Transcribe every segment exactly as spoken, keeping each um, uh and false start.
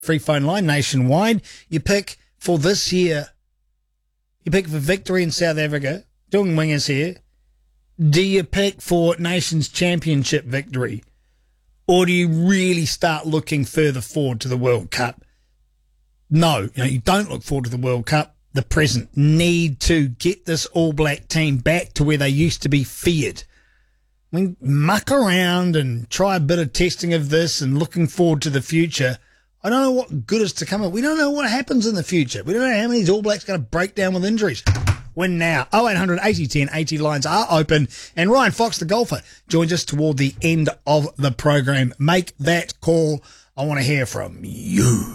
free phone line nationwide. You pick for this year, you pick for victory in South Africa, doing wingers here. Do you pick for Nations Championship victory? Or do you really start looking further forward to the World Cup? No, you know, you don't look forward to the World Cup. The present need to get this All Black team back to where they used to be feared. I mean, muck around and try a bit of testing of this and looking forward to the future. I don't know what good is to come of. We don't know what happens in the future. We don't know how many All Blacks are going to break down with injuries. Win now. oh eight hundred eighty ten eighty lines are open. And Ryan Fox, the golfer, joins us toward the end of the program. Make that call. I want to hear from you.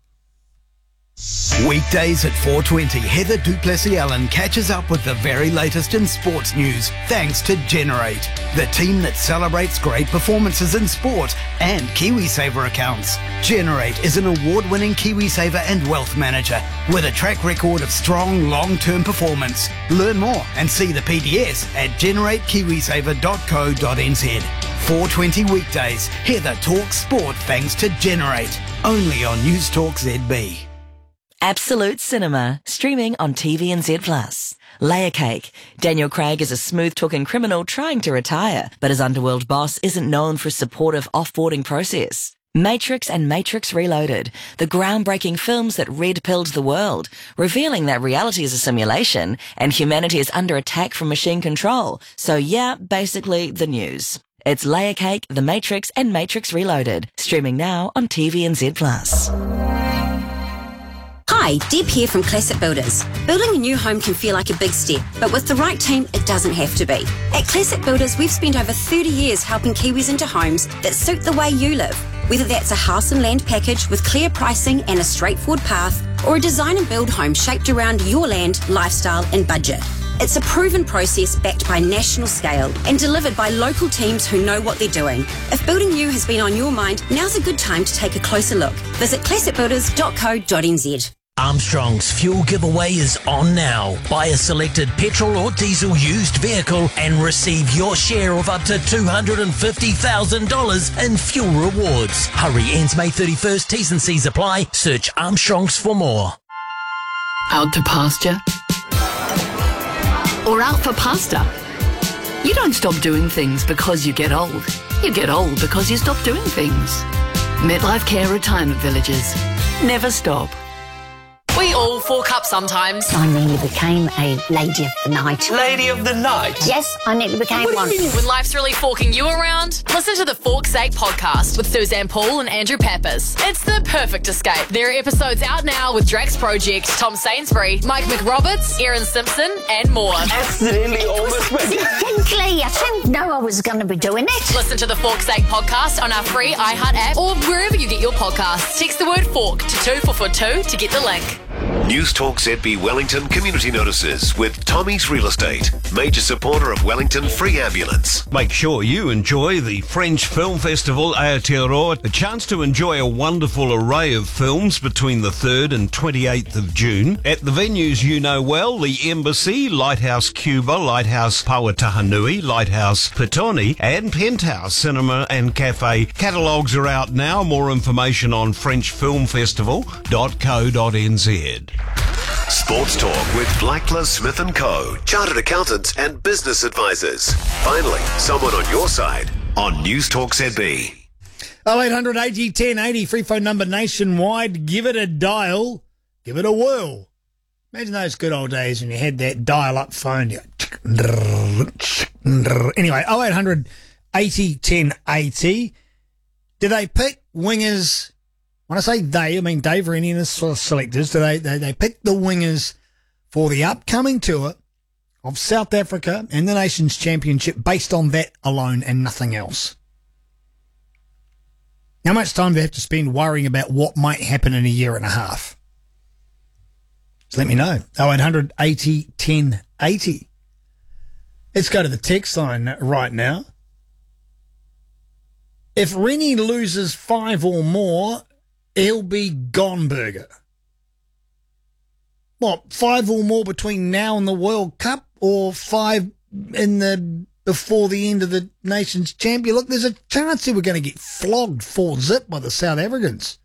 Weekdays at four twenty, Heather Duplessis-Allen catches up with the very latest in sports news, thanks to Generate, the team that celebrates great performances in sport and KiwiSaver accounts. Generate is an award-winning KiwiSaver and wealth manager with a track record of strong long-term performance. Learn more and see the P D S at generate kiwisaver dot co dot n z. four twenty weekdays, Heather talks sport thanks to Generate, only on News Talk Z B. Absolute Cinema, streaming on T V N Z plus. Layer Cake. Daniel Craig is a smooth-talking criminal trying to retire, but his underworld boss isn't known for a supportive off-boarding process. Matrix and Matrix Reloaded, the groundbreaking films that red-pilled the world, revealing that reality is a simulation and humanity is under attack from machine control. So yeah, basically the news. It's Layer Cake, The Matrix and Matrix Reloaded, streaming now on T V N Z plus. Hi, Deb here from Classic Builders. Building a new home can feel like a big step, but with the right team, it doesn't have to be. At Classic Builders, we've spent over thirty years helping Kiwis into homes that suit the way you live. Whether that's a house and land package with clear pricing and a straightforward path, or a design and build home shaped around your land, lifestyle and budget. It's a proven process backed by national scale and delivered by local teams who know what they're doing. If building new has been on your mind, now's a good time to take a closer look. Visit classic builders dot co dot n z. Armstrong's fuel giveaway is on now. Buy a selected petrol or diesel used vehicle and receive your share of up to two hundred fifty thousand dollars in fuel rewards. Hurry, ends May thirty-first. T's and C's apply. Search Armstrong's for more. Out to pasture? Or out for pasta? You don't stop doing things because you get old. You get old because you stop doing things. Midlife Care Retirement Villages. Never stop. We all fork up sometimes. I nearly became a lady of the night. Lady of the night? Yes, I nearly became one. When life's really forking you around, listen to the Fork's Sake podcast with Suzanne Paul and Andrew Pappas. It's the perfect escape. There are episodes out now with Drax Project, Tom Sainsbury, Mike McRoberts, Erin Simpson, and more. Accidentally almost ready. Distinctly, I didn't know I was going to be doing it. Listen to the Fork's Sake podcast on our free iHeart app or wherever you get your podcasts. Text the word fork to two four four two to get the link. News Talk Z B Wellington community notices with Tommy's Real Estate, major supporter of Wellington Free Ambulance. Make sure you enjoy the French Film Festival Aotearoa, a chance to enjoy a wonderful array of films between the third and twenty-eighth of June. At the venues you know well, the Embassy, Lighthouse Cuba, Lighthouse Pauatahanui, Lighthouse Petone, and Penthouse Cinema and Cafe. Catalogues are out now. More information on french film festival dot co dot n z. Sports Talk with Blackler Smith and Co, chartered accountants and business advisors. Finally, someone on your side on News Talk Z B. oh eight hundred eighty ten eighty, free phone number nationwide. Give it a dial. Give it a whirl. Imagine those good old days when you had that dial-up phone. You go, anyway, oh eight hundred eighty ten eighty. Did they pick wingers? When I say they, I mean Dave Rennie and his selectors. Do they, they, they pick the wingers for the upcoming tour of South Africa and the Nations Championship based on that alone and nothing else? How much time do they have to spend worrying about what might happen in a year and a half? Just let me know. oh eight hundred eighty ten eighty. Let's go to the text line right now. If Rennie loses five or more, he'll be gone, Burger. What, five or more between now and the World Cup, or five in the before the end of the Nations Champion? Look, there's a chance that we're going to get flogged four zip by the South Africans.